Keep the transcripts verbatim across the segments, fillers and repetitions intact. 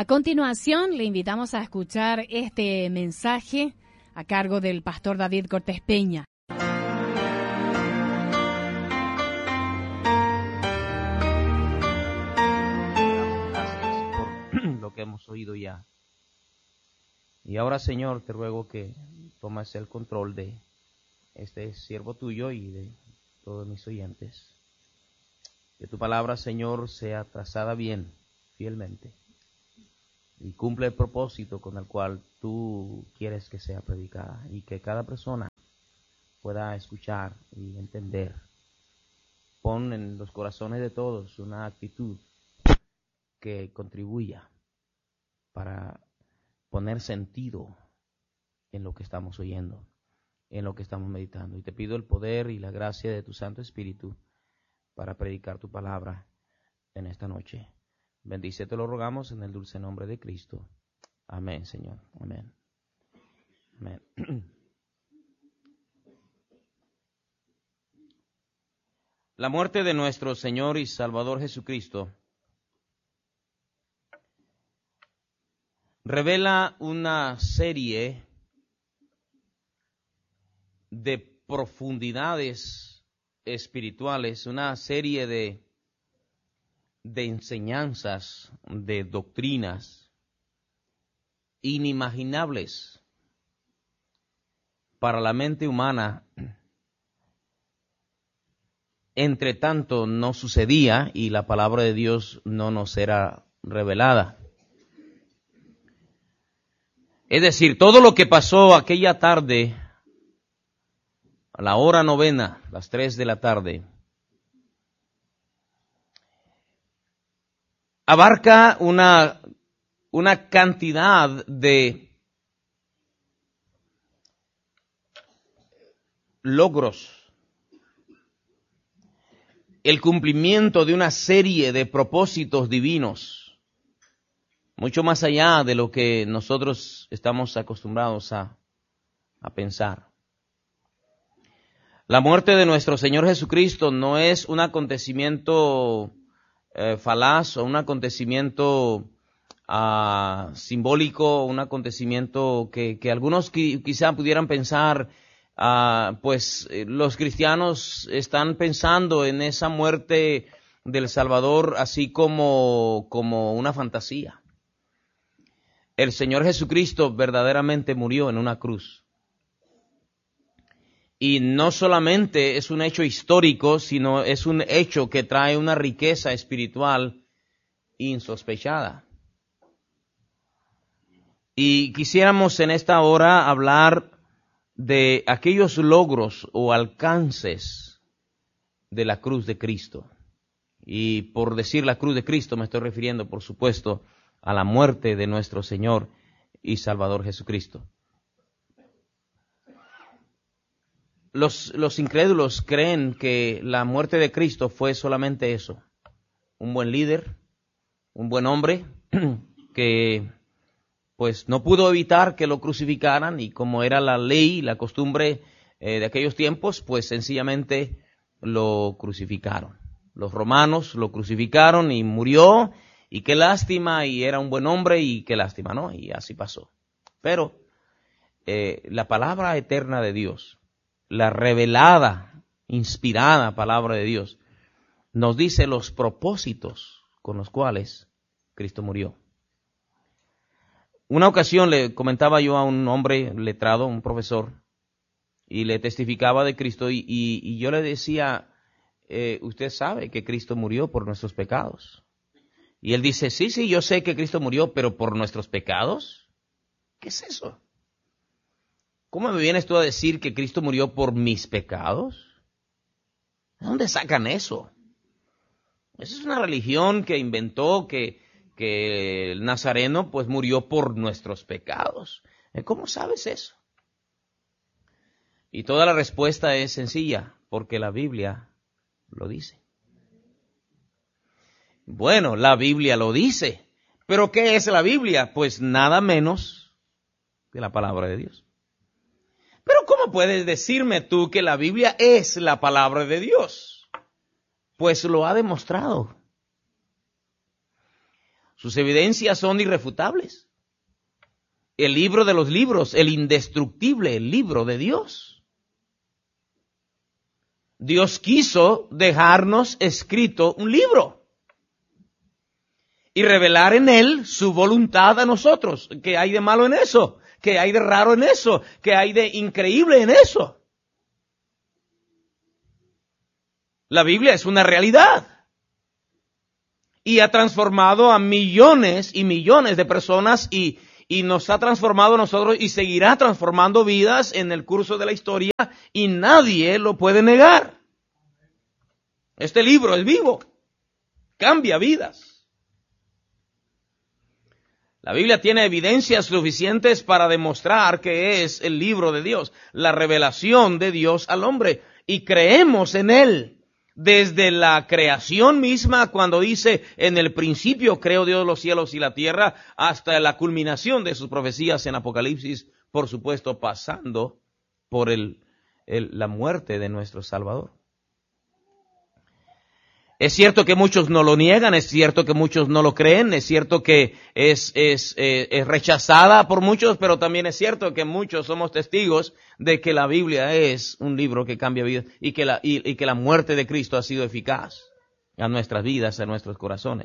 A continuación, le invitamos a escuchar este mensaje a cargo del pastor David Cortés Peña. Gracias por lo que hemos oído ya. Y ahora, Señor, te ruego que tomes el control de este siervo tuyo y de todos mis oyentes. Que tu palabra, Señor, sea trazada bien, fielmente, y cumple el propósito con el cual tú quieres que sea predicada, y que cada persona pueda escuchar y entender. Pon en los corazones de todos una actitud que contribuya para poner sentido en lo que estamos oyendo, en lo que estamos meditando. Y te pido el poder y la gracia de tu Santo Espíritu para predicar tu palabra en esta noche. Bendice, te lo rogamos en el dulce nombre de Cristo. Amén, Señor. Amén. Amén. La muerte de nuestro Señor y Salvador Jesucristo revela una serie de profundidades espirituales, una serie de, de enseñanzas, de doctrinas inimaginables para la mente humana. Entre tanto no sucedía y la palabra de Dios no nos era revelada. Es decir, todo lo que pasó aquella tarde, a la hora novena, las tres de la tarde, abarca una, una cantidad de logros, el cumplimiento de una serie de propósitos divinos, mucho más allá de lo que nosotros estamos acostumbrados a, a pensar. La muerte de nuestro Señor Jesucristo no es un acontecimiento eh, falaz o un acontecimiento uh, simbólico, un acontecimiento que, que algunos qui- quizá pudieran pensar, uh, pues eh, los cristianos están pensando en esa muerte del Salvador así como, como una fantasía. El Señor Jesucristo verdaderamente murió en una cruz. Y no solamente es un hecho histórico, sino es un hecho que trae una riqueza espiritual insospechada. Y quisiéramos en esta hora hablar de aquellos logros o alcances de la cruz de Cristo. Y por decir la cruz de Cristo me estoy refiriendo, por supuesto, a la muerte de nuestro Señor y Salvador Jesucristo. Los, los incrédulos creen que la muerte de Cristo fue solamente eso, un buen líder, un buen hombre, que pues no pudo evitar que lo crucificaran, y como era la ley, la costumbre eh, de aquellos tiempos, pues sencillamente lo crucificaron. Los romanos lo crucificaron y murió, y qué lástima, y era un buen hombre, y qué lástima, ¿no? Y así pasó. Pero eh, la palabra eterna de Dios, la revelada, inspirada palabra de Dios, nos dice los propósitos con los cuales Cristo murió. Una ocasión le comentaba yo a un hombre letrado, un profesor, y le testificaba de Cristo, y, y, y yo le decía, eh, usted sabe que Cristo murió por nuestros pecados. Y él dice, sí, sí, yo sé que Cristo murió, pero ¿por nuestros pecados? ¿Qué es eso? ¿Cómo me vienes tú a decir que Cristo murió por mis pecados? ¿De dónde sacan eso? Esa es una religión que inventó que, que el nazareno pues murió por nuestros pecados. ¿Cómo sabes eso? Y toda la respuesta es sencilla, porque la Biblia lo dice. Bueno, la Biblia lo dice, pero ¿qué es la Biblia? Pues nada menos que la palabra de Dios. Pero ¿cómo puedes decirme tú que la Biblia es la palabra de Dios? Pues lo ha demostrado. Sus evidencias son irrefutables. El libro de los libros, el indestructible, el libro de Dios. Dios quiso dejarnos escrito un libro y revelar en él su voluntad a nosotros. ¿Qué hay de malo en eso? ¿Qué hay de raro en eso? ¿Qué hay de increíble en eso? La Biblia es una realidad y ha transformado a millones y millones de personas y, y nos ha transformado a nosotros y seguirá transformando vidas en el curso de la historia y nadie lo puede negar. Este libro es vivo, cambia vidas. La Biblia tiene evidencias suficientes para demostrar que es el libro de Dios, la revelación de Dios al hombre, y creemos en él. Desde la creación misma, cuando dice, en el principio creó Dios los cielos y la tierra, hasta la culminación de sus profecías en Apocalipsis, por supuesto, pasando por el, el, la muerte de nuestro Salvador. Es cierto que muchos no lo niegan, es cierto que muchos no lo creen, es cierto que es, es, eh, es rechazada por muchos, pero también es cierto que muchos somos testigos de que la Biblia es un libro que cambia vidas y que la, y, y que la muerte de Cristo ha sido eficaz a nuestras vidas, a nuestros corazones.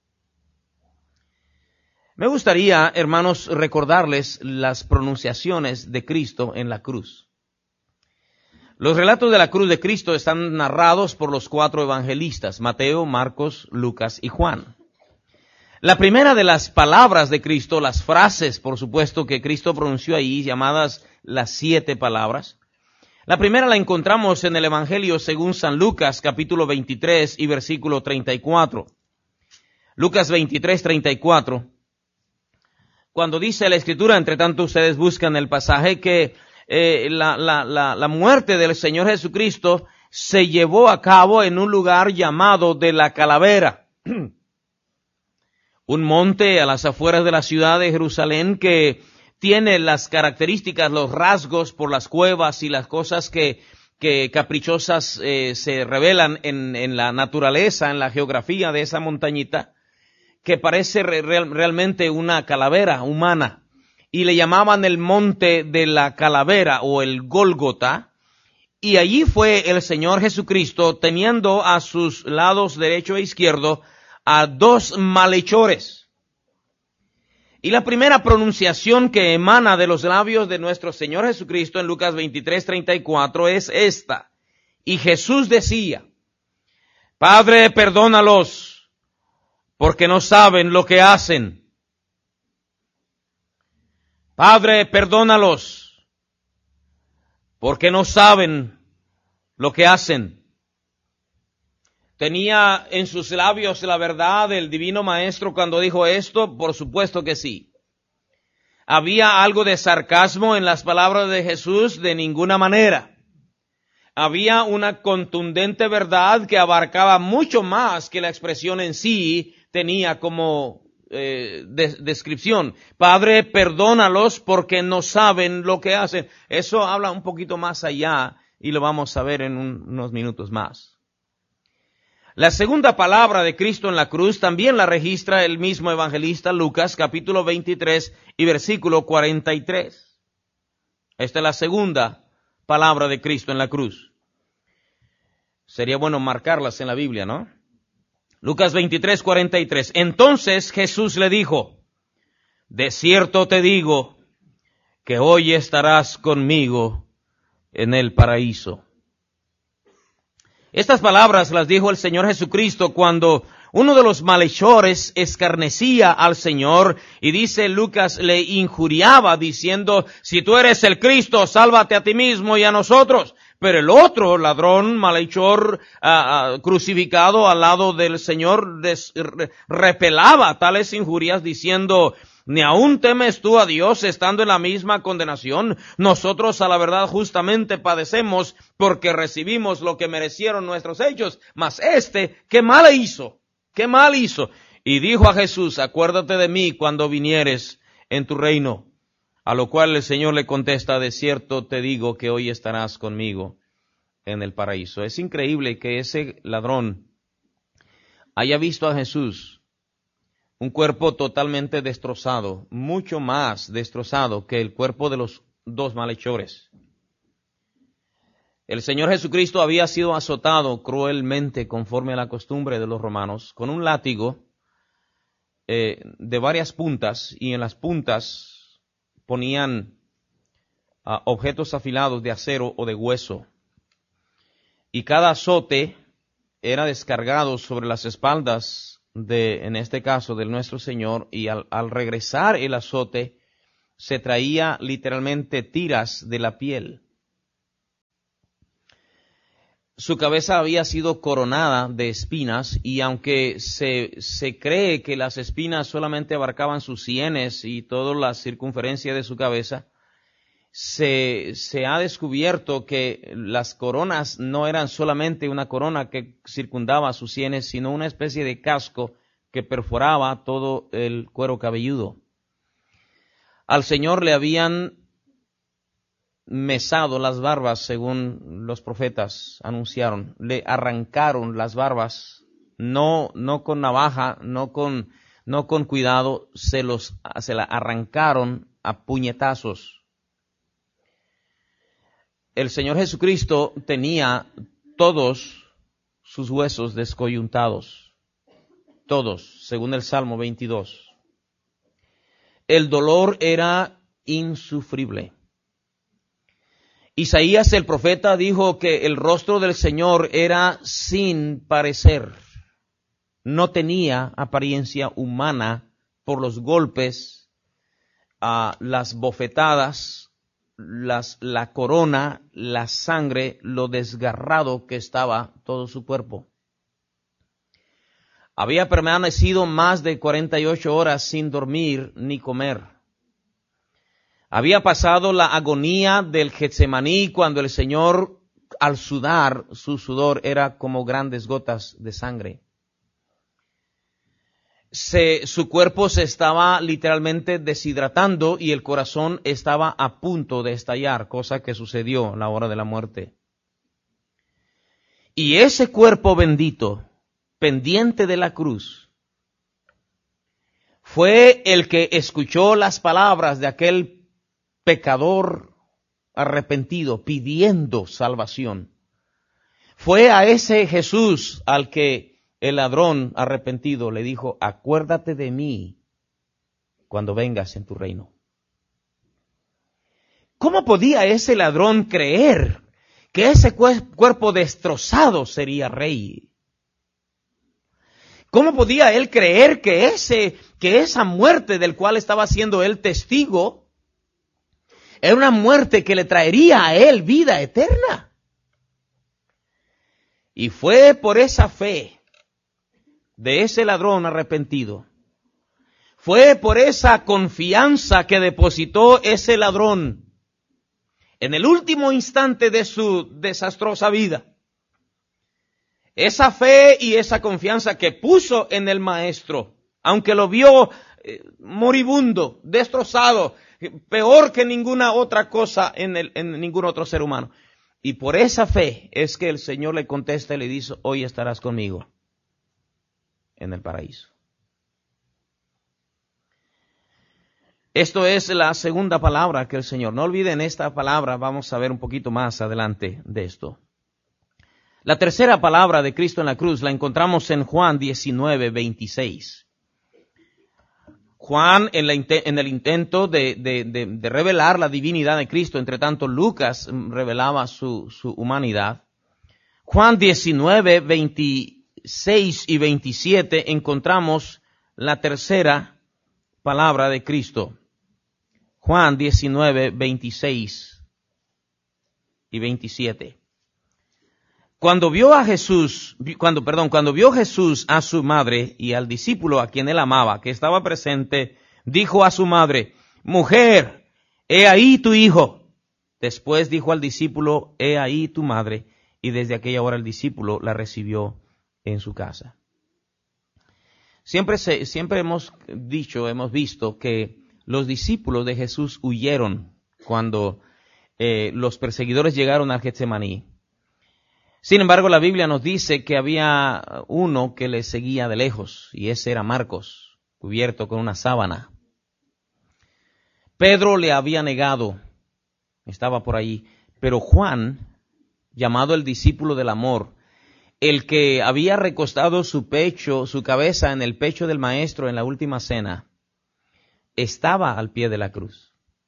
Me gustaría, hermanos, recordarles las pronunciaciones de Cristo en la cruz. Los relatos de la cruz de Cristo están narrados por los cuatro evangelistas, Mateo, Marcos, Lucas y Juan. La primera de las palabras de Cristo, las frases, por supuesto, que Cristo pronunció ahí, llamadas las siete palabras. La primera la encontramos en el Evangelio según San Lucas, capítulo veintitrés y versículo treinta y cuatro. Lucas veintitrés, treinta y cuatro. Cuando dice la Escritura, entre tanto ustedes buscan el pasaje, que Eh, la, la, la, la muerte del Señor Jesucristo se llevó a cabo en un lugar llamado de la Calavera, un monte a las afueras de la ciudad de Jerusalén que tiene las características, los rasgos por las cuevas y las cosas que, que caprichosas eh, se revelan en, en la naturaleza, en la geografía de esa montañita, que parece real, realmente una calavera humana. Y le llamaban el monte de la calavera o el Gólgota, y allí fue el Señor Jesucristo teniendo a sus lados derecho e izquierdo a dos malhechores. Y la primera pronunciación que emana de los labios de nuestro Señor Jesucristo en Lucas veintitrés, treinta y cuatro es esta. Y Jesús decía, Padre, perdónalos, porque no saben lo que hacen. Padre, perdónalos, porque no saben lo que hacen. ¿Tenía en sus labios la verdad el divino maestro cuando dijo esto? Por supuesto que sí. ¿Había algo de sarcasmo en las palabras de Jesús? De ninguna manera. Había una contundente verdad que abarcaba mucho más que la expresión en sí tenía como Eh, de, descripción. Padre, perdónalos porque no saben lo que hacen. Eso habla un poquito más allá y lo vamos a ver en un, unos minutos más. La segunda palabra de Cristo en la cruz también la registra el mismo evangelista Lucas, capítulo veintitrés y versículo cuarenta y tres. Esta es la segunda palabra de Cristo en la cruz. Sería bueno marcarlas en la Biblia, ¿no? Lucas veintitrés, cuarenta y tres. Entonces Jesús le dijo, de cierto te digo que hoy estarás conmigo en el paraíso. Estas palabras las dijo el Señor Jesucristo cuando uno de los malhechores escarnecía al Señor y dice Lucas, le injuriaba diciendo, si tú eres el Cristo, sálvate a ti mismo y a nosotros. Pero el otro ladrón, malhechor, uh, uh, crucificado al lado del Señor, des, re, repelaba tales injurias diciendo, ¿ni aún temes tú a Dios estando en la misma condenación? Nosotros a la verdad justamente padecemos porque recibimos lo que merecieron nuestros hechos. Mas este, ¿qué mal hizo? ¿Qué mal hizo? Y dijo a Jesús, acuérdate de mí cuando vinieres en tu reino. A lo cual el Señor le contesta, de cierto te digo que hoy estarás conmigo en el paraíso. Es increíble que ese ladrón haya visto a Jesús un cuerpo totalmente destrozado, mucho más destrozado que el cuerpo de los dos malhechores. El Señor Jesucristo había sido azotado cruelmente, conforme a la costumbre de los romanos, con un látigo eh, de varias puntas, y en las puntas ponían uh, objetos afilados de acero o de hueso. Y cada azote era descargado sobre las espaldas de, en este caso, de nuestro Señor, y al, al regresar el azote, se traía literalmente tiras de la piel. Su cabeza había sido coronada de espinas, y aunque se, se cree que las espinas solamente abarcaban sus sienes y toda la circunferencia de su cabeza, se, se ha descubierto que las coronas no eran solamente una corona que circundaba sus sienes, sino una especie de casco que perforaba todo el cuero cabelludo. Al Señor le habían mesado las barbas, según los profetas anunciaron. Le arrancaron las barbas, no, no con navaja, no con, no con cuidado, se los, se la arrancaron a puñetazos. El Señor Jesucristo tenía todos sus huesos descoyuntados, todos, según el Salmo veintidós. El dolor era insufrible. Isaías el profeta dijo que el rostro del Señor era sin parecer. No tenía apariencia humana por los golpes, uh, las bofetadas, las, la corona, la sangre, lo desgarrado que estaba todo su cuerpo. Había permanecido más de cuarenta y ocho horas sin dormir ni comer. Había pasado la agonía del Getsemaní, cuando el Señor, al sudar, su sudor era como grandes gotas de sangre. Se, su cuerpo se estaba literalmente deshidratando y el corazón estaba a punto de estallar, cosa que sucedió a la hora de la muerte. Y ese cuerpo bendito, pendiente de la cruz, fue el que escuchó las palabras de aquel pecador arrepentido pidiendo salvación. Fue a ese Jesús al que el ladrón arrepentido le dijo: acuérdate de mí cuando vengas en tu reino. ¿Cómo podía ese ladrón creer que ese cuerpo destrozado sería rey? ¿Cómo podía él creer que ese, que esa muerte del cual estaba siendo él testigo era una muerte que le traería a él vida eterna? Y fue por esa fe de ese ladrón arrepentido, fue por esa confianza que depositó ese ladrón en el último instante de su desastrosa vida, esa fe y esa confianza que puso en el Maestro, aunque lo vio eh, moribundo, destrozado, peor que ninguna otra cosa en, el, en ningún otro ser humano. Y por esa fe es que el Señor le contesta y le dice: hoy estarás conmigo en el paraíso. Esto es la segunda palabra que el Señor. No olviden esta palabra, vamos a ver un poquito más adelante de esto. La tercera palabra de Cristo en la cruz la encontramos en Juan diecinueve, veintiséis. Juan, en, la, en el intento de, de, de, de revelar la divinidad de Cristo, entre tanto Lucas revelaba su, su humanidad. Juan diecinueve, veintiséis y veintisiete encontramos la tercera palabra de Cristo. Juan diecinueve, veintiséis y veintisiete. Cuando vio a Jesús, cuando, perdón, cuando vio Jesús a su madre y al discípulo a quien él amaba, que estaba presente, dijo a su madre: mujer, he ahí tu hijo. Después dijo al discípulo: he ahí tu madre. Y desde aquella hora el discípulo la recibió en su casa. Siempre, se, siempre hemos dicho, hemos visto que los discípulos de Jesús huyeron cuando eh, los perseguidores llegaron al Getsemaní. Sin embargo, la Biblia nos dice que había uno que le seguía de lejos, y ese era Marcos. cubierto con una sábana. Pedro le había negado, estaba por ahí, pero Juan, llamado el discípulo del amor, el que había recostado su pecho, su cabeza en el pecho del maestro en la última cena, estaba al pie de la cruz.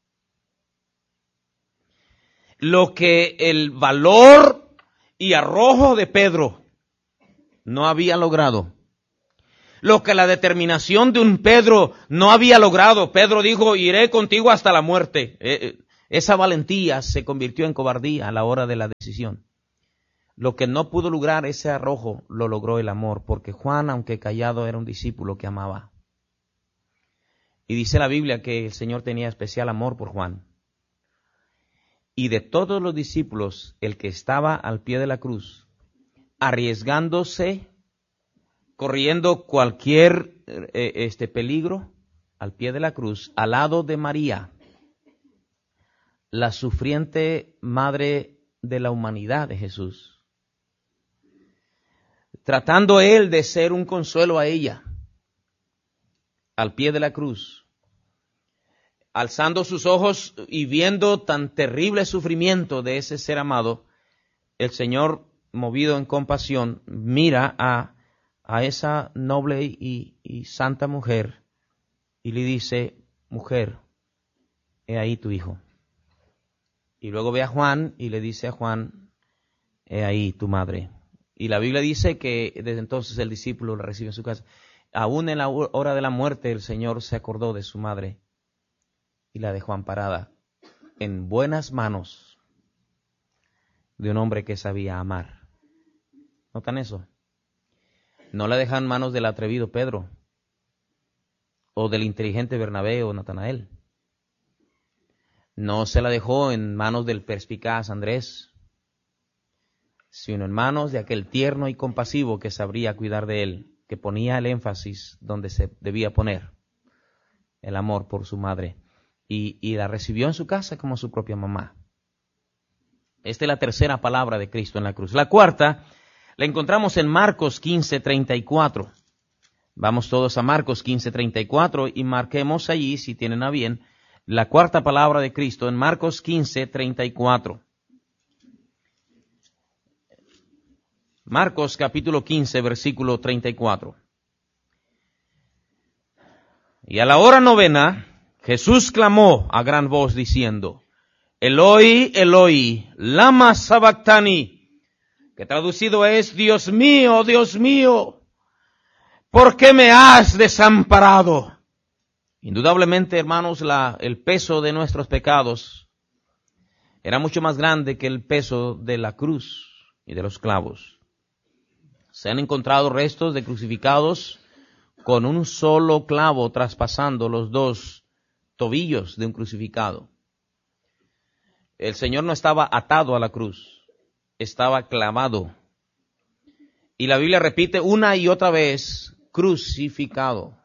Lo que el valor y arrojo de Pedro no había logrado, lo que la determinación de un Pedro no había logrado. Pedro dijo, iré contigo hasta la muerte. Eh, esa valentía se convirtió en cobardía a la hora de la decisión. Lo que no pudo lograr ese arrojo, lo logró el amor, porque Juan, aunque callado, era un discípulo que amaba. Y dice la Biblia que el Señor tenía especial amor por Juan. Y de todos los discípulos, el que estaba al pie de la cruz, arriesgándose, corriendo cualquier eh, este peligro, al pie de la cruz, al lado de María, la sufriente madre de la humanidad de Jesús, tratando él de ser un consuelo a ella, al pie de la cruz, alzando sus ojos y viendo tan terrible sufrimiento de ese ser amado, el Señor, movido en compasión, mira a, a esa noble y, y santa mujer y le dice, mujer, he ahí tu hijo. Y luego ve a Juan y le dice a Juan, he ahí tu madre. Y la Biblia dice que desde entonces el discípulo la recibe en su casa. Aún en la hora de la muerte el Señor se acordó de su madre y la dejó amparada en buenas manos de un hombre que sabía amar. ¿Notan eso? No la dejan en manos del atrevido Pedro o del inteligente Bernabé o Natanael. No se la dejó en manos del perspicaz Andrés, sino en manos de aquel tierno y compasivo que sabría cuidar de él, que ponía el énfasis donde se debía poner, el amor por su madre, y, y la recibió en su casa como su propia mamá. Esta es la tercera palabra de Cristo en la cruz. La cuarta la encontramos en Marcos quince, treinta y cuatro. Vamos todos a Marcos quince, treinta y cuatro y marquemos allí, si tienen a bien, la cuarta palabra de Cristo en Marcos quince, treinta y cuatro. Marcos capítulo quince, versículo treinta y cuatro. Y a la hora novena, Jesús clamó a gran voz diciendo, Eloi, Eloi, lama sabactani, que traducido es, Dios mío, Dios mío, ¿por qué me has desamparado? Indudablemente, hermanos, la, el peso de nuestros pecados era mucho más grande que el peso de la cruz y de los clavos. Se han encontrado restos de crucificados con un solo clavo traspasando los dos tobillos de un crucificado. El Señor no estaba atado a la cruz, estaba clavado. Y la Biblia repite una y otra vez, crucificado.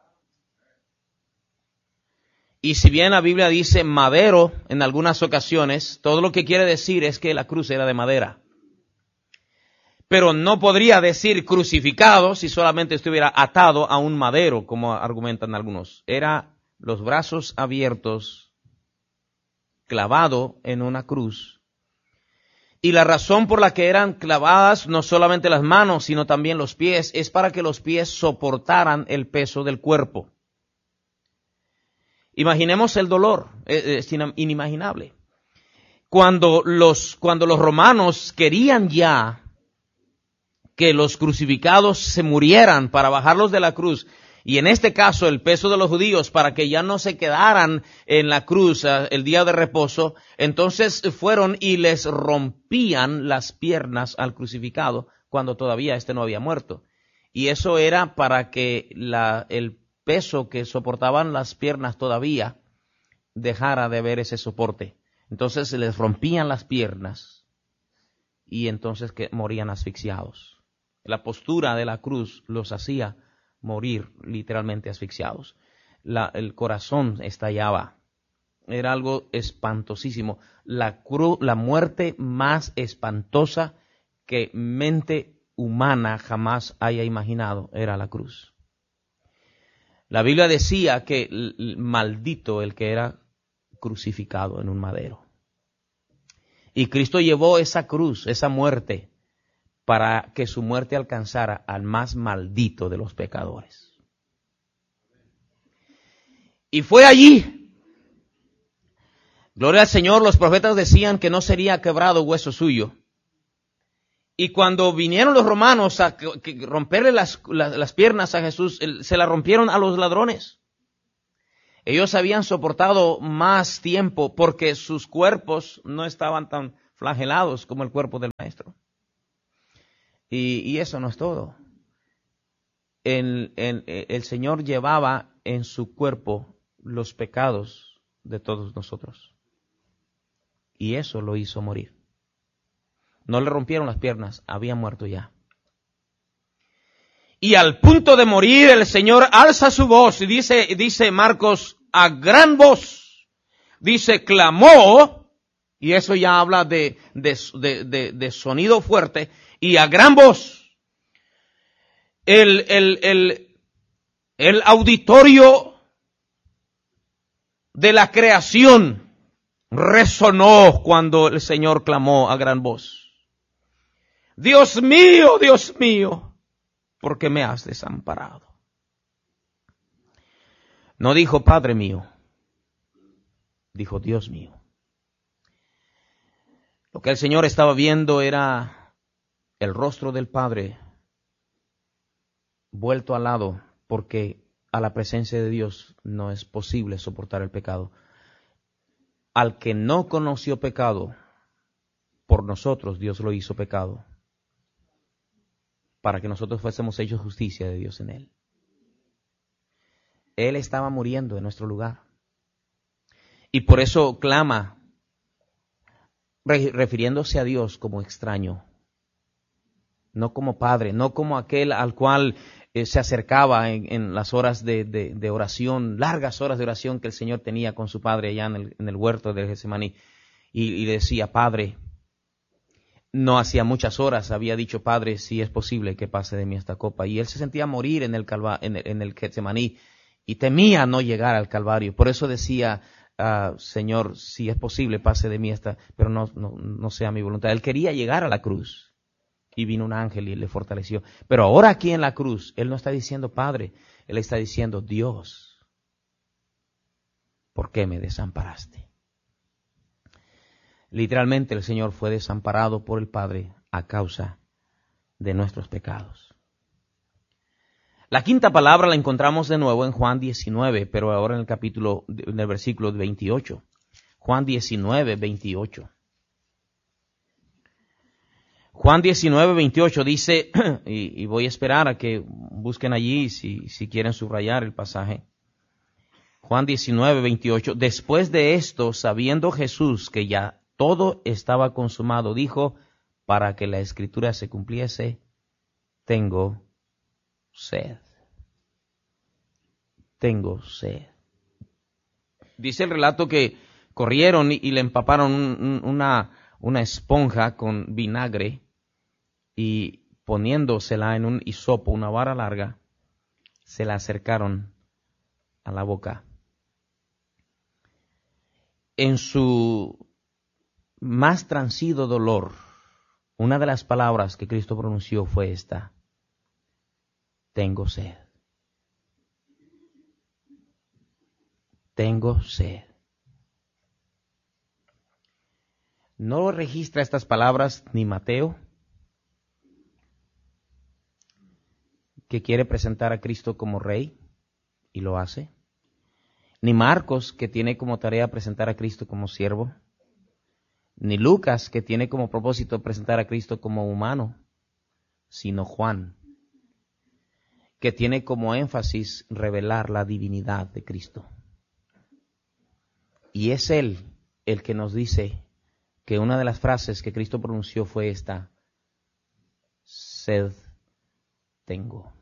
Y si bien la Biblia dice madero en algunas ocasiones, todo lo que quiere decir es que la cruz era de madera. Pero no podría decir crucificado si solamente estuviera atado a un madero, como argumentan algunos. Era los brazos abiertos, clavado en una cruz. Y la razón por la que eran clavadas no solamente las manos, sino también los pies, es para que los pies soportaran el peso del cuerpo. Imaginemos el dolor, es inimaginable. Cuando los, cuando los romanos querían ya que los crucificados se murieran para bajarlos de la cruz, y en este caso el peso de los judíos para que ya no se quedaran en la cruz el día de reposo, entonces fueron y les rompían las piernas al crucificado cuando todavía éste no había muerto. Y eso era para que la, el peso que soportaban las piernas todavía dejara de haber ese soporte. Entonces se les rompían las piernas y entonces que morían asfixiados. La postura de la cruz los hacía morir literalmente asfixiados. La, el corazón estallaba. Era algo espantosísimo. La, cru, la muerte más espantosa que mente humana jamás haya imaginado era la cruz. La Biblia decía que maldito el que era crucificado en un madero. Y Cristo llevó esa cruz, esa muerte, para que su muerte alcanzara al más maldito de los pecadores. Y fue allí. Gloria al Señor, los profetas decían que no sería quebrado hueso suyo. Y cuando vinieron los romanos a romperle las, las, las piernas a Jesús, se las rompieron a los ladrones. Ellos habían soportado más tiempo porque sus cuerpos no estaban tan flagelados como el cuerpo del Maestro. Y, y eso no es todo. El, el, el Señor llevaba en su cuerpo los pecados de todos nosotros. Y eso lo hizo morir. No le rompieron las piernas, había muerto ya. Y al punto de morir, el Señor alza su voz y dice, dice Marcos, a gran voz. Dice, clamó, y eso ya habla de, de, de, de, de sonido fuerte, y a gran voz. El, el, el, el auditorio de la creación resonó cuando el Señor clamó a gran voz. Dios mío, Dios mío, ¿por qué me has desamparado? No dijo Padre mío, dijo Dios mío. Lo que el Señor estaba viendo era el rostro del Padre vuelto al lado, porque a la presencia de Dios no es posible soportar el pecado. Al que no conoció pecado, por nosotros Dios lo hizo pecado, para que nosotros fuésemos hechos justicia de Dios en él. Él estaba muriendo en nuestro lugar. Y por eso clama, refiriéndose a Dios como extraño, no como Padre, no como aquel al cual eh, se acercaba en, en las horas de, de, de oración, largas horas de oración que el Señor tenía con su Padre allá en el, en el huerto de Getsemaní, y, y le decía, Padre, no hacía muchas horas había dicho, Padre, si es posible que pase de mí esta copa, y él se sentía morir en el, Calva, en el, en el Getsemaní, y temía no llegar al Calvario. Por eso decía, uh, Señor, si es posible, pase de mí esta, pero no, no, no sea mi voluntad. Él quería llegar a la cruz. Y vino un ángel y le fortaleció. Pero ahora aquí en la cruz, él no está diciendo Padre, él está diciendo Dios, ¿por qué me desamparaste? Literalmente el Señor fue desamparado por el Padre a causa de nuestros pecados. La quinta palabra la encontramos de nuevo en Juan diecinueve, pero ahora en el capítulo, en el versículo veintiocho. Juan diecinueve, veintiocho. Juan diecinueve, veintiocho dice, y, y voy a esperar a que busquen allí si, si quieren subrayar el pasaje. Juan diecinueve, veintiocho, después de esto, sabiendo Jesús que ya todo estaba consumado, dijo, para que la escritura se cumpliese, tengo sed. Tengo sed. Dice el relato que corrieron y, y le empaparon un, un, una, una esponja con vinagre y poniéndosela en un hisopo, una vara larga, se la acercaron a la boca. En su más transido dolor, una de las palabras que Cristo pronunció fue esta: tengo sed. Tengo sed. No registra estas palabras ni Mateo, que quiere presentar a Cristo como rey, y lo hace, ni Marcos, que tiene como tarea presentar a Cristo como siervo, ni Lucas, que tiene como propósito presentar a Cristo como humano, sino Juan, que tiene como énfasis revelar la divinidad de Cristo. Y es Él el que nos dice que una de las frases que Cristo pronunció fue esta: sed tengo.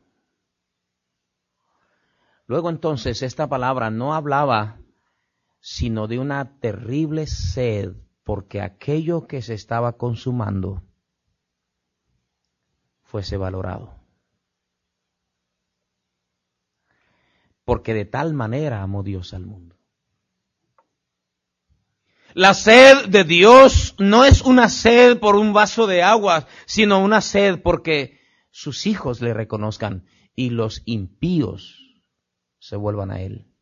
Luego entonces esta palabra no hablaba sino de una terrible sed, porque aquello que se estaba consumando fuese valorado. porque de tal manera amó Dios al mundo. La sed de Dios no es una sed por un vaso de agua, sino una sed porque sus hijos le reconozcan y los impíos se vuelvan a Él.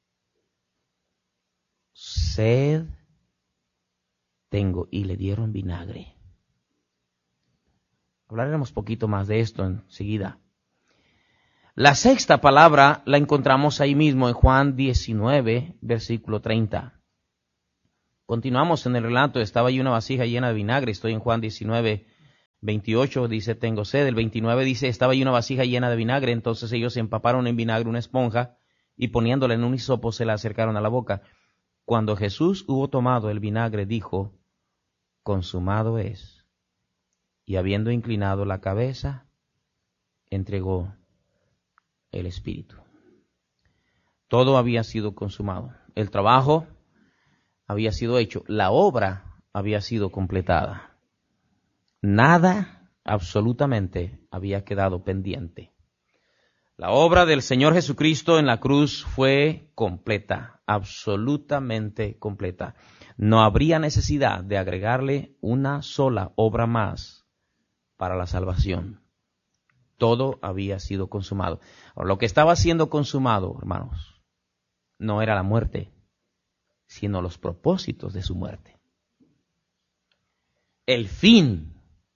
Sed tengo, y le dieron vinagre. Hablaremos poquito más de esto enseguida. La sexta palabra la encontramos ahí mismo en Juan diecinueve, versículo treinta. Continuamos en el relato. Estaba allí una vasija llena de vinagre. Estoy en Juan diecinueve, veintiocho, dice, tengo sed. El veintinueve dice, estaba allí una vasija llena de vinagre. Entonces ellos empaparon en vinagre una esponja y poniéndola en un hisopo se la acercaron a la boca. Cuando Jesús hubo tomado el vinagre, dijo, consumado es. Y habiendo inclinado la cabeza, entregó el Espíritu. Todo había sido consumado. El trabajo había sido hecho. La obra había sido completada. Nada, absolutamente, había quedado pendiente. La obra del Señor Jesucristo en la cruz fue completa, absolutamente completa. No habría necesidad de agregarle una sola obra más para la salvación. Todo había sido consumado. Ahora, lo que estaba siendo consumado, hermanos, no era la muerte, sino los propósitos de su muerte. El fin,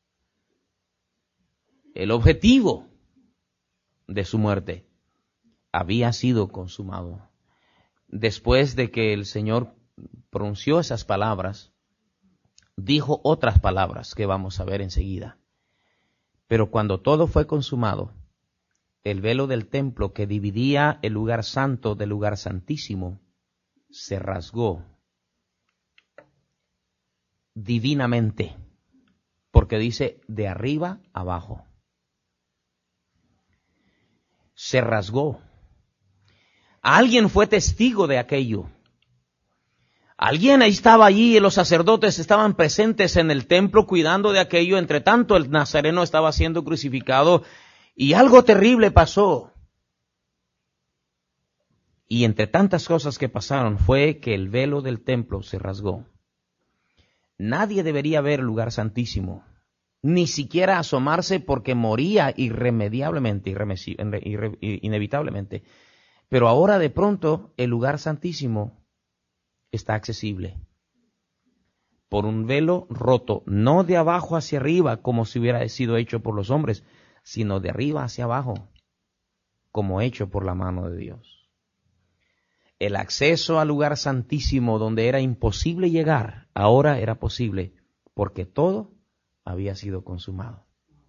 el objetivo de su muerte había sido consumado. Después de que el Señor pronunció esas palabras, dijo otras palabras que vamos a ver enseguida. Pero cuando todo fue consumado, el velo del templo que dividía el lugar santo del lugar santísimo se rasgó divinamente, porque dice de arriba abajo. Se rasgó. Alguien fue testigo de aquello. Alguien estaba allí y los sacerdotes estaban presentes en el templo cuidando de aquello. Entre tanto, el nazareno estaba siendo crucificado y algo terrible pasó. Y entre tantas cosas que pasaron fue que el velo del templo se rasgó. Nadie debería ver el lugar santísimo, ni siquiera asomarse porque moría irremediablemente, irremesi- irre- inevitablemente. Pero ahora de pronto el lugar santísimo está accesible por un velo roto, no de abajo hacia arriba como si hubiera sido hecho por los hombres, sino de arriba hacia abajo como hecho por la mano de Dios. El acceso al lugar santísimo donde era imposible llegar, ahora era posible porque todo había sido consumado.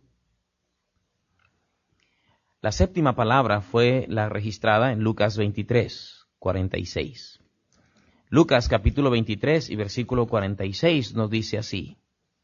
La séptima palabra fue la registrada en Lucas veintitrés, cuarenta y seis. Lucas capítulo veintitrés y versículo cuarenta y seis nos dice así.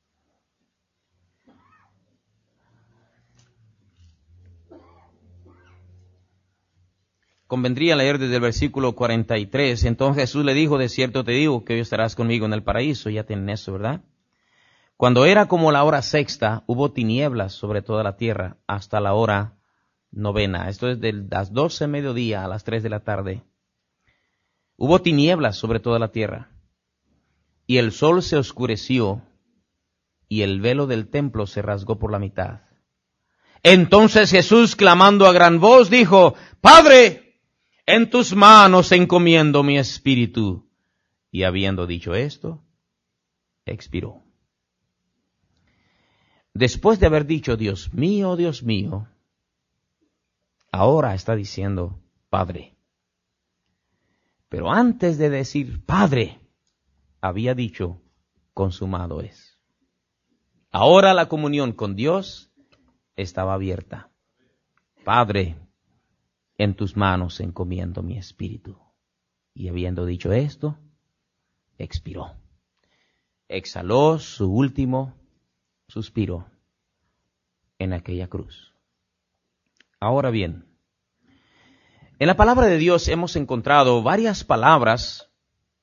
Convendría leer desde el versículo cuarenta y tres. Entonces Jesús le dijo, de cierto te digo que hoy estarás conmigo en el paraíso. Ya tienen eso, ¿verdad? Cuando era como la hora sexta, hubo tinieblas sobre toda la tierra hasta la hora novena. Esto es de las doce de mediodía a las tres de la tarde. Hubo tinieblas sobre toda la tierra, y el sol se oscureció, y el velo del templo se rasgó por la mitad. Entonces Jesús, clamando a gran voz, dijo, Padre, en tus manos encomiendo mi espíritu. Y habiendo dicho esto, expiró. Después de haber dicho, Dios mío, Dios mío, ahora está diciendo, Padre. Pero antes de decir Padre, había dicho, consumado es. Ahora la comunión con Dios estaba abierta. Padre, en tus manos encomiendo mi espíritu. Y habiendo dicho esto, expiró. Exhaló su último suspiro en aquella cruz. Ahora bien, en la palabra de Dios hemos encontrado varias palabras,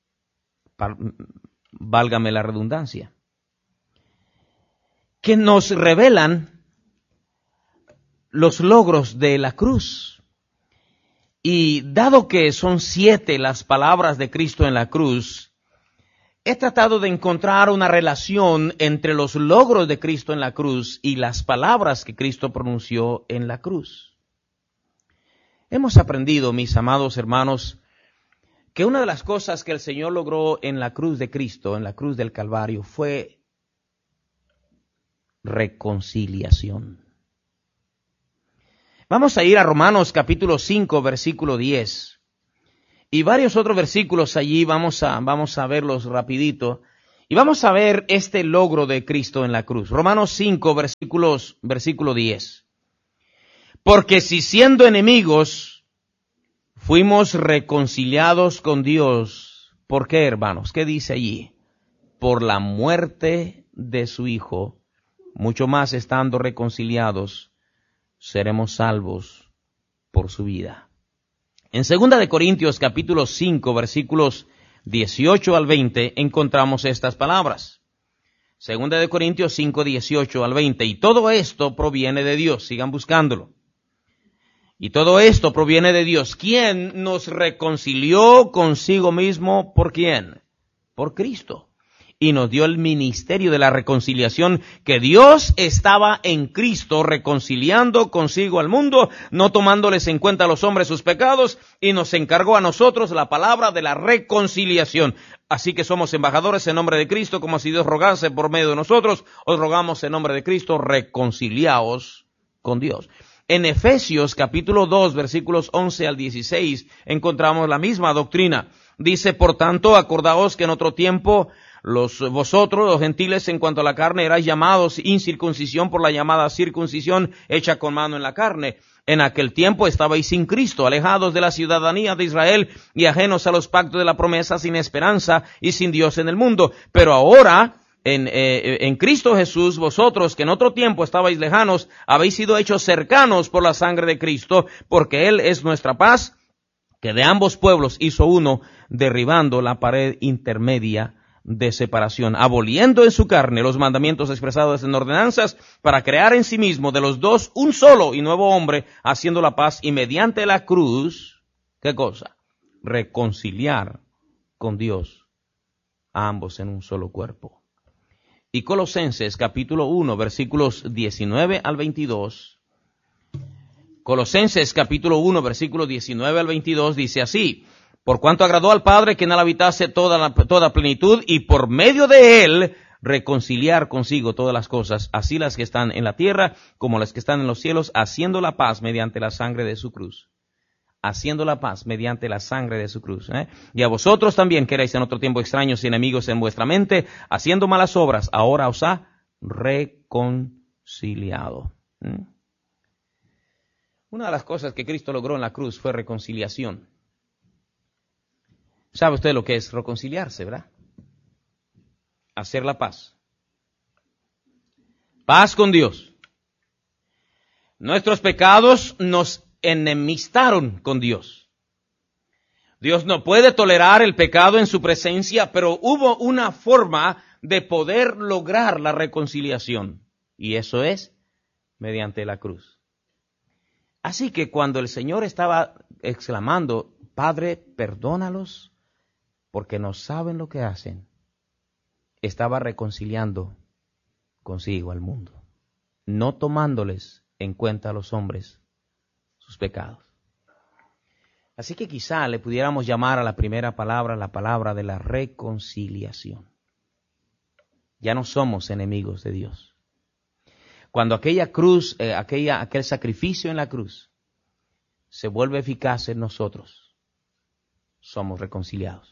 válgame la redundancia, que nos revelan los logros de la cruz Y dado que son siete las palabras de Cristo en la cruz, he tratado de encontrar una relación entre los logros de Cristo en la cruz y las palabras que Cristo pronunció en la cruz. Hemos aprendido, mis amados hermanos, que una de las cosas que el Señor logró en la cruz de Cristo, en la cruz del Calvario, fue reconciliación. Vamos a ir a Romanos capítulo cinco, versículo diez. Y varios otros versículos allí, vamos a, vamos a verlos rapidito. Y vamos a ver este logro de Cristo en la cruz. Romanos cinco, versículos, versículo diez. Porque si siendo enemigos, fuimos reconciliados con Dios. ¿Por qué, hermanos? ¿Qué dice allí? Por la muerte de su Hijo, mucho más estando reconciliados, seremos salvos por su vida. En segunda de Corintios capítulo cinco, versículos dieciocho al veinte, encontramos estas palabras. Segunda de Corintios cinco, dieciocho al veinte. Y todo esto proviene de Dios. Sigan buscándolo. Y todo esto proviene de Dios, quien nos reconcilió consigo mismo. ¿Por quién? Por Cristo. Y nos dio el ministerio de la reconciliación, que Dios estaba en Cristo reconciliando consigo al mundo, no tomándoles en cuenta a los hombres sus pecados, y nos encargó a nosotros la palabra de la reconciliación. Así que somos embajadores en nombre de Cristo, como si Dios rogase por medio de nosotros. Os rogamos en nombre de Cristo, reconciliaos con Dios. En Efesios capítulo dos, versículos once al dieciséis, encontramos la misma doctrina. Dice, por tanto, acordaos que en otro tiempo los vosotros, los gentiles, en cuanto a la carne, erais llamados incircuncisión por la llamada circuncisión hecha con mano en la carne. En aquel tiempo estabais sin Cristo, alejados de la ciudadanía de Israel y ajenos a los pactos de la promesa, sin esperanza y sin Dios en el mundo. Pero ahora, en, eh, en Cristo Jesús, vosotros que en otro tiempo estabais lejanos, habéis sido hechos cercanos por la sangre de Cristo, porque Él es nuestra paz, que de ambos pueblos hizo uno, derribando la pared intermedia de separación, aboliendo en su carne los mandamientos expresados en ordenanzas, para crear en sí mismo de los dos un solo y nuevo hombre, haciendo la paz, y mediante la cruz, ¿qué cosa? Reconciliar con Dios a ambos en un solo cuerpo. Y Colosenses capítulo uno, versículos diecinueve al veintidós. Colosenses capítulo uno, versículos diecinueve al veintidós dice así: por cuanto agradó al Padre que en él habitase toda la, toda plenitud, y por medio de él reconciliar consigo todas las cosas, así las que están en la tierra como las que están en los cielos, haciendo la paz mediante la sangre de su cruz. Haciendo la paz mediante la sangre de su cruz. ¿eh? Y a vosotros también, que erais en otro tiempo extraños y enemigos en vuestra mente, haciendo malas obras, ahora os ha reconciliado. ¿eh? Una de las cosas que Cristo logró en la cruz fue reconciliación. ¿Sabe usted lo que es reconciliarse, verdad? Hacer la paz. Paz con Dios. Nuestros pecados nos enemistaron con Dios. Dios no puede tolerar el pecado en su presencia, pero hubo una forma de poder lograr la reconciliación. Y eso es mediante la cruz. Así que cuando el Señor estaba exclamando, Padre, perdónalos, porque no saben lo que hacen, estaba reconciliando consigo al mundo, no tomándoles en cuenta a los hombres sus pecados. Así que quizá le pudiéramos llamar a la primera palabra la palabra de la reconciliación. Ya no somos enemigos de Dios. Cuando aquella cruz, eh, aquella, aquel sacrificio en la cruz se vuelve eficaz en nosotros, somos reconciliados.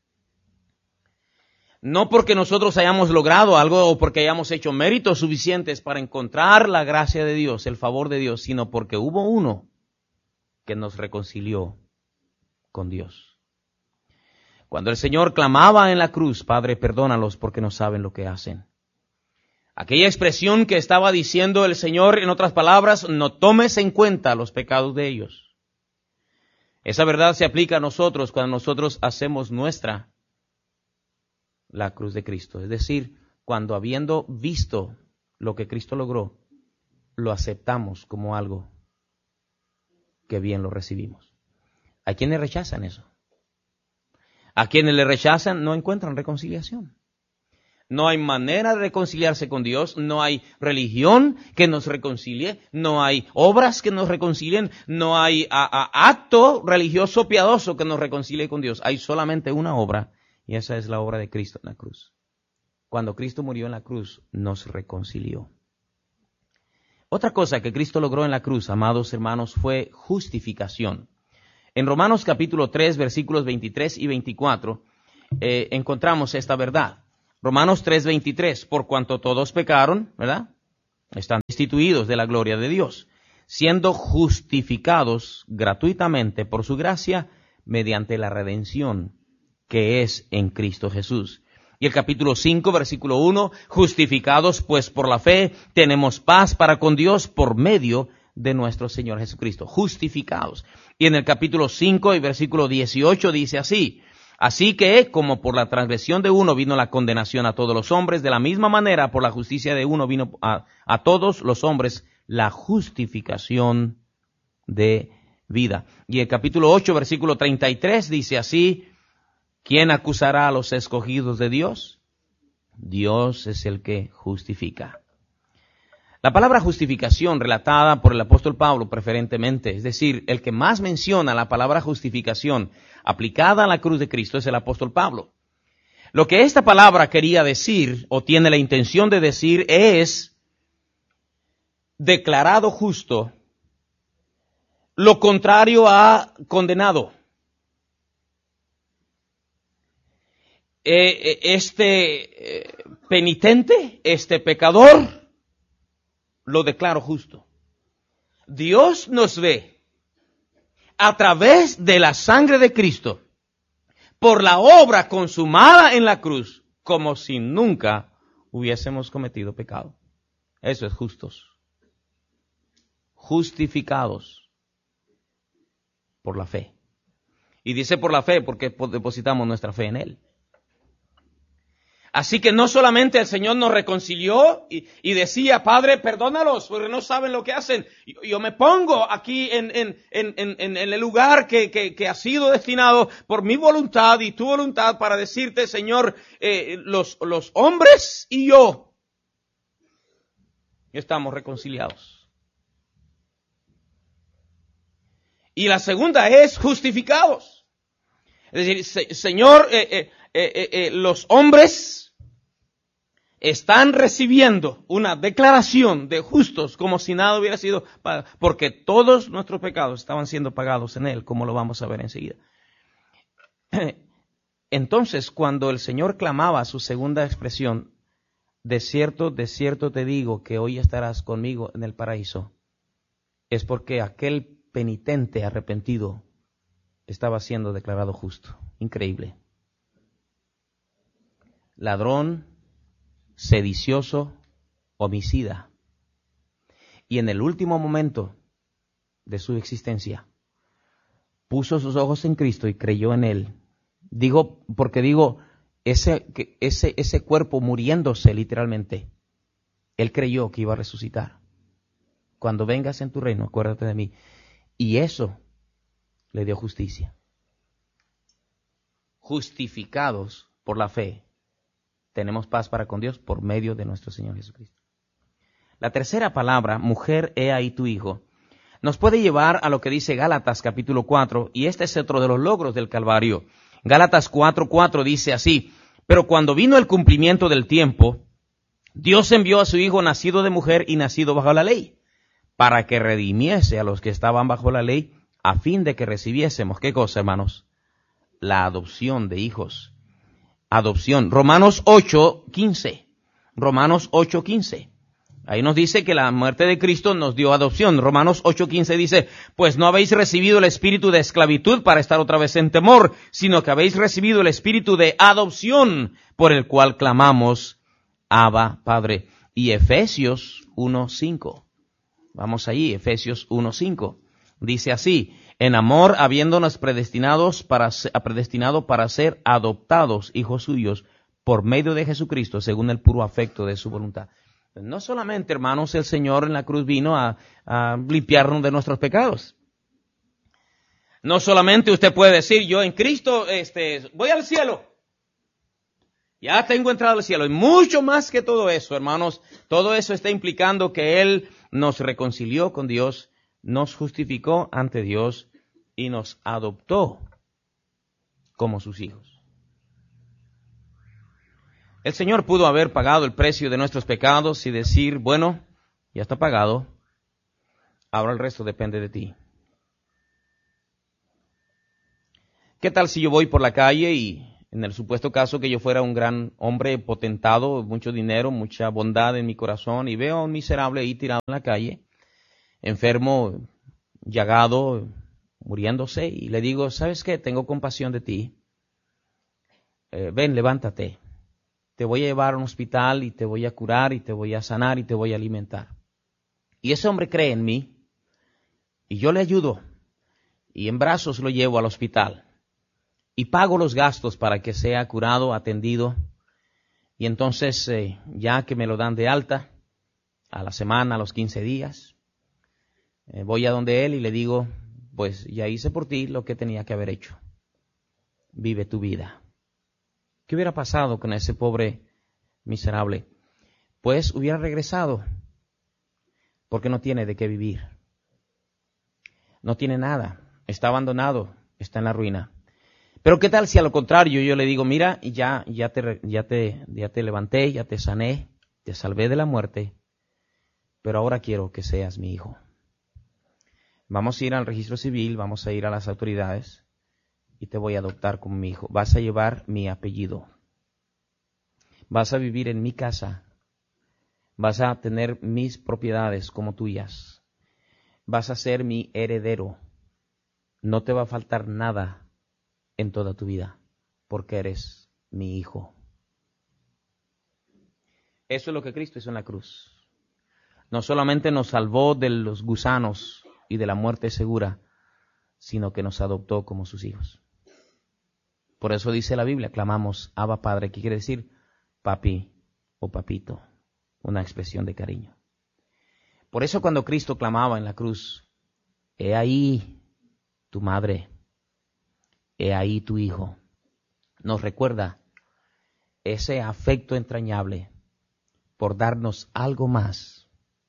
No porque nosotros hayamos logrado algo o porque hayamos hecho méritos suficientes para encontrar la gracia de Dios, el favor de Dios, sino porque hubo uno que nos reconcilió con Dios. Cuando el Señor clamaba en la cruz, Padre, perdónalos porque no saben lo que hacen. Aquella expresión que estaba diciendo el Señor, en otras palabras, no tomes en cuenta los pecados de ellos. Esa verdad se aplica a nosotros cuando nosotros hacemos nuestra la cruz de Cristo. Es decir, cuando habiendo visto lo que Cristo logró, lo aceptamos como algo que bien lo recibimos. Hay quienes rechazan eso. A quienes le rechazan no encuentran reconciliación. No hay manera de reconciliarse con Dios, no hay religión que nos reconcilie, no hay obras que nos reconcilien, no hay a, a, acto religioso piadoso que nos reconcilie con Dios. Hay solamente una obra, y esa es la obra de Cristo en la cruz. Cuando Cristo murió en la cruz, nos reconcilió. Otra cosa que Cristo logró en la cruz, amados hermanos, fue justificación. En Romanos capítulo tres, versículos veintitrés y veinticuatro, eh, encontramos esta verdad. Romanos tres, veintitrés, por cuanto todos pecaron, ¿verdad? Están destituidos de la gloria de Dios, siendo justificados gratuitamente por su gracia mediante la redención que es en Cristo Jesús. Y el capítulo cinco, versículo uno, justificados pues por la fe, tenemos paz para con Dios por medio de nuestro Señor Jesucristo. Justificados. Y en el capítulo cinco y versículo dieciocho dice así: así que, como por la transgresión de uno vino la condenación a todos los hombres, de la misma manera por la justicia de uno vino a, a todos los hombres la justificación de vida. Y el capítulo ocho, versículo treinta y tres dice así: ¿quién acusará a los escogidos de Dios? Dios es el que justifica. La palabra justificación relatada por el apóstol Pablo preferentemente, es decir, el que más menciona la palabra justificación aplicada a la cruz de Cristo es el apóstol Pablo. Lo que esta palabra quería decir o tiene la intención de decir es declarado justo, lo contrario a condenado. Este penitente, este pecador, lo declaro justo. Dios nos ve a través de la sangre de Cristo, por la obra consumada en la cruz, como si nunca hubiésemos cometido pecado. Eso es justos. Justificados por la fe. Y dice por la fe porque depositamos nuestra fe en Él. Así que no solamente el Señor nos reconcilió y, y decía, Padre, perdónalos, porque no saben lo que hacen. Yo, yo me pongo aquí en, en, en, en, en el lugar que, que, que ha sido destinado por mi voluntad y tu voluntad para decirte, Señor, eh, los, los hombres y yo estamos reconciliados. Y la segunda es justificados. Es decir, se, Señor, eh, eh, eh, eh, los hombres están recibiendo una declaración de justos como si nada hubiera sido pagado, porque todos nuestros pecados estaban siendo pagados en Él, como lo vamos a ver enseguida. Entonces, cuando el Señor clamaba su segunda expresión, de cierto, de cierto te digo que hoy estarás conmigo en el paraíso, es porque aquel penitente arrepentido estaba siendo declarado justo. Increíble. Ladrón, sedicioso, homicida. Y en el último momento de su existencia, puso sus ojos en Cristo y creyó en Él. Digo, porque digo, ese, ese, ese cuerpo muriéndose literalmente, Él creyó que iba a resucitar. Cuando vengas en tu reino, acuérdate de mí. Y eso le dio justicia. Justificados por la fe, tenemos paz para con Dios por medio de nuestro Señor Jesucristo. La tercera palabra, mujer, he ahí tu hijo, nos puede llevar a lo que dice Gálatas capítulo cuatro, y este es otro de los logros del Calvario. Gálatas cuatro cuatro dice así: pero cuando vino el cumplimiento del tiempo, Dios envió a su hijo nacido de mujer y nacido bajo la ley, para que redimiese a los que estaban bajo la ley, a fin de que recibiésemos, ¿qué cosa, hermanos? La adopción de hijos. Adopción. Romanos ocho quince. Romanos ocho quince. Ahí nos dice que la muerte de Cristo nos dio adopción. Romanos ocho quince dice, pues no habéis recibido el espíritu de esclavitud para estar otra vez en temor, sino que habéis recibido el espíritu de adopción, por el cual clamamos, Abba, Padre. Y Efesios uno cinco. Vamos allí, Efesios uno cinco. Dice así: en amor, habiéndonos predestinados para, predestinado para ser adoptados hijos suyos por medio de Jesucristo, según el puro afecto de su voluntad. No solamente, hermanos, el Señor en la cruz vino a, a limpiarnos de nuestros pecados. No solamente usted puede decir, yo en Cristo este, voy al cielo. Ya tengo entrada al cielo. Y mucho más que todo eso, hermanos, todo eso está implicando que Él nos reconcilió con Dios, nos justificó ante Dios y nos adoptó como sus hijos. El Señor pudo haber pagado el precio de nuestros pecados y decir, bueno, ya está pagado, ahora el resto depende de ti. ¿Qué tal si yo voy por la calle y en el supuesto caso que yo fuera un gran hombre potentado, mucho dinero, mucha bondad en mi corazón, y veo a un miserable ahí tirado en la calle, enfermo, llagado, muriéndose, y le digo, ¿sabes qué? Tengo compasión de ti. Eh, ven, levántate. Te voy a llevar a un hospital y te voy a curar y te voy a sanar y te voy a alimentar. Y ese hombre cree en mí y yo le ayudo y en brazos lo llevo al hospital y pago los gastos para que sea curado, atendido. Y entonces eh, ya que me lo dan de alta, a la semana, a los quince días, eh, voy a donde él y le digo, pues ya hice por ti lo que tenía que haber hecho. Vive tu vida. ¿Qué hubiera pasado con ese pobre miserable? Pues hubiera regresado, porque no tiene de qué vivir. No tiene nada, está abandonado, está en la ruina. Pero ¿qué tal si a lo contrario yo le digo, mira, ya, ya, te, ya, te, ya te levanté, ya te sané, te salvé de la muerte, pero ahora quiero que seas mi hijo. Vamos a ir al registro civil, vamos a ir a las autoridades y te voy a adoptar como mi hijo. Vas a llevar mi apellido. Vas a vivir en mi casa. Vas a tener mis propiedades como tuyas. Vas a ser mi heredero. No te va a faltar nada en toda tu vida, porque eres mi hijo. Eso es lo que Cristo hizo en la cruz. No solamente nos salvó de los gusanos y de la muerte segura, sino que nos adoptó como sus hijos. Por eso dice la Biblia, clamamos Abba Padre, que quiere decir papi o papito, una expresión de cariño. Por eso cuando Cristo clamaba en la cruz, he ahí tu madre, he ahí tu hijo, nos recuerda ese afecto entrañable por darnos algo más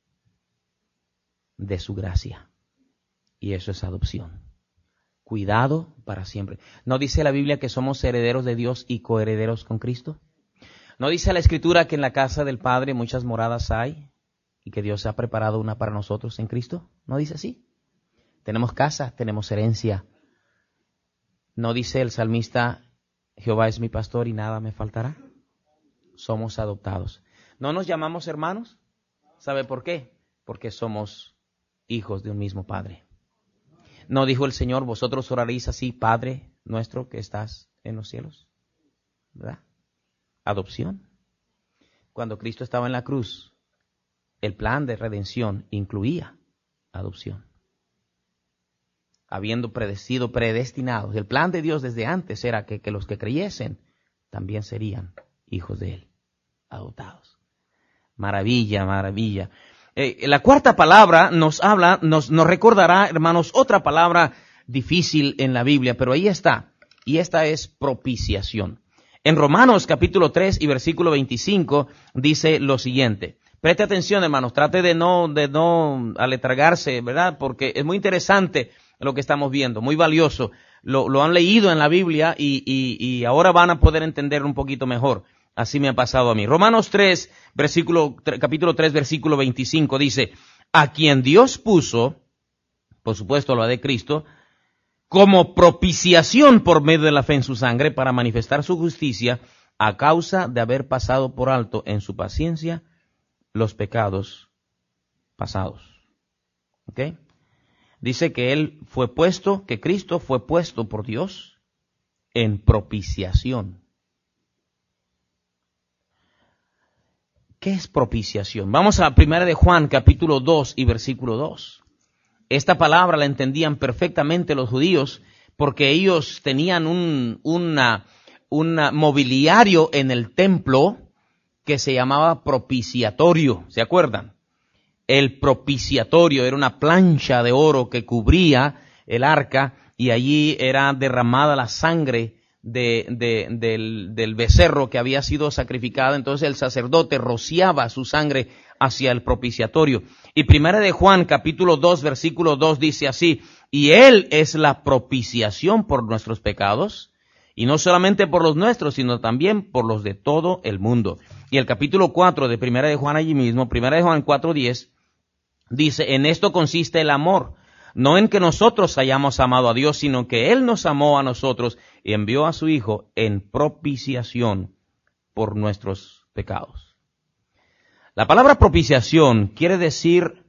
de su gracia. Y eso es adopción. Cuidado para siempre. ¿No dice la Biblia que somos herederos de Dios y coherederos con Cristo? ¿No dice la Escritura que en la casa del Padre muchas moradas hay y que Dios ha preparado una para nosotros en Cristo? ¿No dice así? Tenemos casa, tenemos herencia. ¿No dice el salmista, Jehová es mi pastor y nada me faltará? Somos adoptados. ¿No nos llamamos hermanos? ¿Sabe por qué? Porque somos hijos de un mismo Padre. ¿No dijo el Señor, vosotros oraréis así, Padre nuestro que estás en los cielos? ¿Verdad? Adopción. Cuando Cristo estaba en la cruz, el plan de redención incluía adopción. Habiendo predecido, predestinados, el plan de Dios desde antes era que, que los que creyesen también serían hijos de Él, adoptados. Maravilla, maravilla. Eh, la cuarta palabra nos habla, nos, nos recordará, hermanos, otra palabra difícil en la Biblia, pero ahí está, y esta es propiciación. En Romanos capítulo tres y versículo veinticinco dice lo siguiente. Preste atención, hermanos, trate de no, de no aletargarse, ¿verdad? Porque es muy interesante lo que estamos viendo, muy valioso. Lo, lo han leído en la Biblia y, y, y ahora van a poder entender un poquito mejor. Así me ha pasado a mí. Romanos tres, versículo, capítulo tres, versículo veinticinco dice, a quien Dios puso, por supuesto lo de Cristo, como propiciación por medio de la fe en su sangre para manifestar su justicia a causa de haber pasado por alto en su paciencia los pecados pasados. ¿Ok? Dice que Él fue puesto, que Cristo fue puesto por Dios en propiciación. ¿Qué es propiciación? Vamos a primera de Juan, capítulo dos y versículo dos. Esta palabra la entendían perfectamente los judíos porque ellos tenían un una, una mobiliario en el templo que se llamaba propiciatorio. ¿Se acuerdan? El propiciatorio era una plancha de oro que cubría el arca y allí era derramada la sangre de, de, del, del becerro que había sido sacrificado. Entonces el sacerdote rociaba su sangre hacia el propiciatorio. Y Primera de Juan, capítulo dos, versículo dos, dice así: y Él es la propiciación por nuestros pecados, y no solamente por los nuestros, sino también por los de todo el mundo. Y el capítulo cuatro de Primera de Juan allí mismo, Primera de Juan cuatro diez, dice: en esto consiste el amor, no en que nosotros hayamos amado a Dios, sino que Él nos amó a nosotros y envió a su Hijo en propiciación por nuestros pecados. La palabra propiciación quiere decir